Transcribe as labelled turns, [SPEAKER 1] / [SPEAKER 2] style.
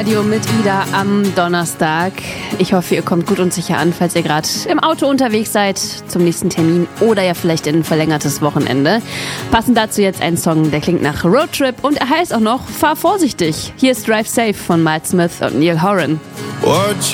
[SPEAKER 1] Live-Radio mit Ida am Donnerstag. Ich hoffe, ihr kommt gut und sicher an, falls ihr gerade im Auto unterwegs seid zum nächsten Termin oder ja vielleicht in ein verlängertes Wochenende. Passend dazu jetzt ein Song, der klingt nach Roadtrip und er heißt auch noch Fahr vorsichtig. Hier ist Drive Safe von Miles Smith und Neil Horan.